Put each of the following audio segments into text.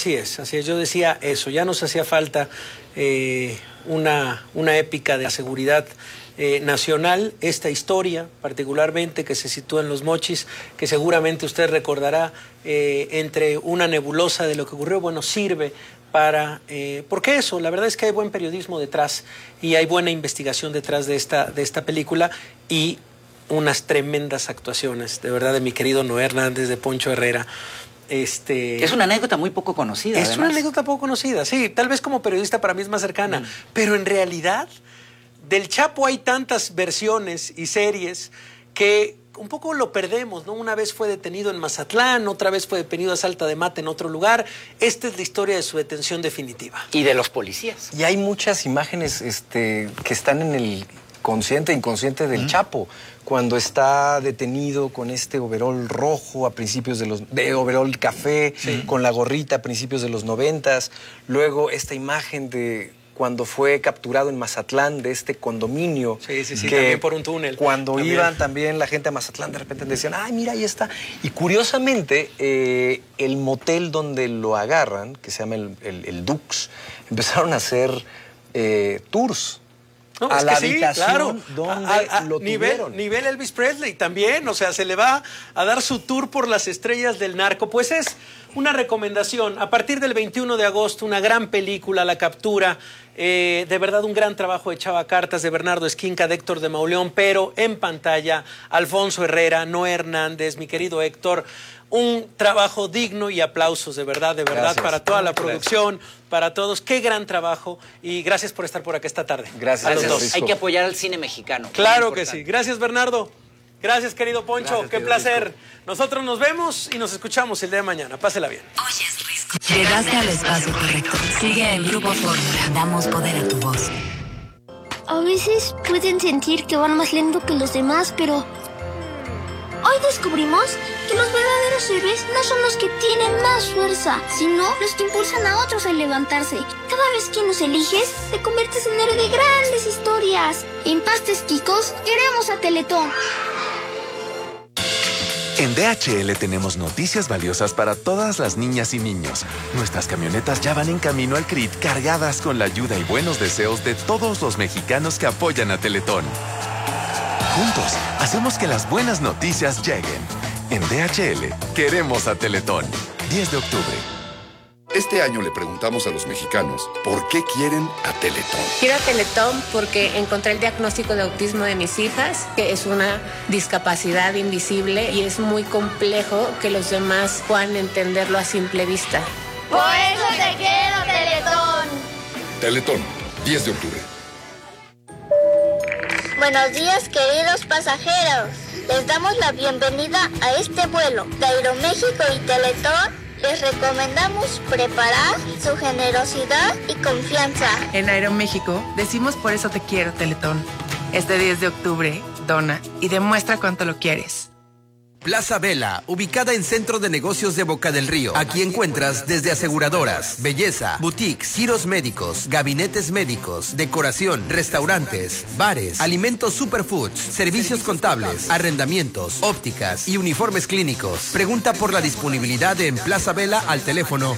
Así es. Yo decía eso, ya nos hacía falta una épica de la seguridad nacional, esta historia particularmente que se sitúa en Los Mochis, que seguramente usted recordará entre una nebulosa de lo que ocurrió, bueno, sirve para, porque eso, la verdad es que hay buen periodismo detrás y hay buena investigación detrás de esta película y unas tremendas actuaciones, de verdad, de mi querido Noé Hernández, de Poncho Herrera. Es una anécdota muy poco conocida. Es una anécdota poco conocida, sí, tal vez como periodista para mí es más cercana, pero en realidad del Chapo hay tantas versiones y series que un poco lo perdemos, ¿no? Una vez fue detenido en Mazatlán, otra vez fue detenido a Salta de Mata en otro lugar. Esta es la historia de su detención definitiva. Y de los policías. Y hay muchas imágenes que están en el inconsciente del Chapo, cuando está detenido con este overol rojo a principios de overol café, con la gorrita a principios de los 90s, luego esta imagen de cuando fue capturado en Mazatlán, de este condominio. Sí, que también por un túnel. Cuando iban también la gente a Mazatlán, de repente decían, ay, mira, ahí está. Y curiosamente, el motel donde lo agarran, que se llama el Dux, empezaron a hacer tours. No, a es la que habitación claro. donde lo tuvieron. Nivel Elvis Presley también, o sea, se le va a dar su tour por las estrellas del narco. Pues es una recomendación, a partir del 21 de agosto, una gran película, La Captura, de verdad un gran trabajo de Chava Cartas, de Bernardo Esquinca, de Héctor de Mauleón, pero en pantalla, Alfonso Herrera, Noé Hernández, mi querido Héctor, un trabajo digno y aplausos, de verdad, gracias. Para toda la producción, para todos. Qué gran trabajo y gracias por estar por acá esta tarde. Gracias a los dos. Hay que apoyar al cine mexicano. Claro que sí. Gracias, Bernardo. Gracias, querido Poncho. Gracias, qué placer. Risco. Nosotros nos vemos y nos escuchamos el día de mañana. Pásela bien. Oyes, Risco. Llegaste al espacio correcto. Sigue el Grupo Fórmula. Damos poder a tu voz. A veces pueden sentir que van más lento que los demás, pero hoy descubrimos que los verdaderos héroes no son los que tienen más fuerza, sino los que impulsan a otros a levantarse. Cada vez que nos eliges, te conviertes en héroe de grandes historias. En Pastes Quicos, queremos a Teletón. En DHL tenemos noticias valiosas para todas las niñas y niños. Nuestras camionetas ya van en camino al CRIT cargadas con la ayuda y buenos deseos de todos los mexicanos que apoyan a Teletón. Juntos, hacemos que las buenas noticias lleguen. En DHL, queremos a Teletón. 10 de octubre. Este año le preguntamos a los mexicanos por qué quieren a Teletón. Quiero a Teletón porque encontré el diagnóstico de autismo de mis hijas, que es una discapacidad invisible y es muy complejo que los demás puedan entenderlo a simple vista. Por eso te quiero, Teletón. Teletón, 10 de octubre. Buenos días, queridos pasajeros. Les damos la bienvenida a este vuelo de Aeroméxico y Teletón. Les recomendamos preparar su generosidad y confianza. En Aeroméxico decimos por eso te quiero, Teletón. Este 10 de octubre, dona y demuestra cuánto lo quieres. Plaza Vela, ubicada en Centro de Negocios de Boca del Río. Aquí encuentras desde aseguradoras, belleza, boutiques, giros médicos, gabinetes médicos, decoración, restaurantes, bares, alimentos superfoods, servicios contables, arrendamientos, ópticas y uniformes clínicos. Pregunta por la disponibilidad en Plaza Vela al teléfono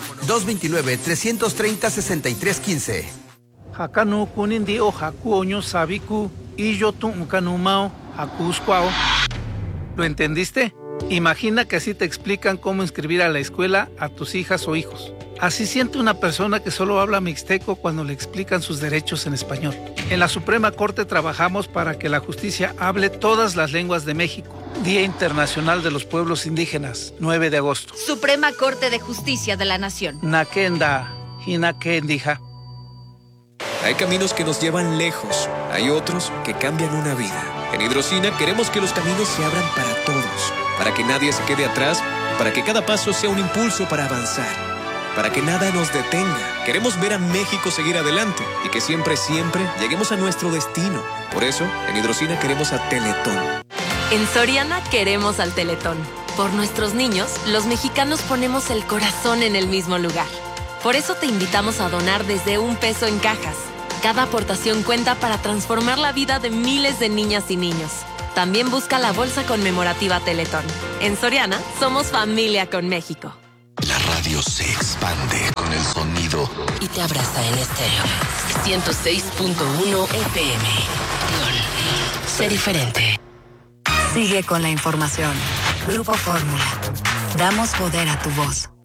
229-330-6315. Hakanu kunindi o hakuoño sabiku y yo tuncanumao hakuscuao. ¿Lo entendiste? Imagina que así te explican cómo inscribir a la escuela a tus hijas o hijos. Así siente una persona que solo habla mixteco cuando le explican sus derechos en español. En la Suprema Corte trabajamos para que la justicia hable todas las lenguas de México. Día Internacional de los Pueblos Indígenas, 9 de agosto. Suprema Corte de Justicia de la Nación. Nakenda, Hinakendija. Hay caminos que nos llevan lejos, hay otros que cambian una vida. En Hidrocina queremos que los caminos se abran para todos, para que nadie se quede atrás, para que cada paso sea un impulso para avanzar, para que nada nos detenga. Queremos ver a México seguir adelante y que siempre, siempre lleguemos a nuestro destino. Por eso, en Hidrocina queremos a Teletón. En Soriana queremos al Teletón. Por nuestros niños, los mexicanos ponemos el corazón en el mismo lugar. Por eso te invitamos a donar desde $1 en cajas. Cada aportación cuenta para transformar la vida de miles de niñas y niños. También busca la bolsa conmemorativa Teletón. En Soriana, somos familia con México. La radio se expande con sonido. Y te abraza en estéreo. 106.1 FM. Sé diferente. Sigue con la información. Grupo Fórmula. Damos poder a tu voz.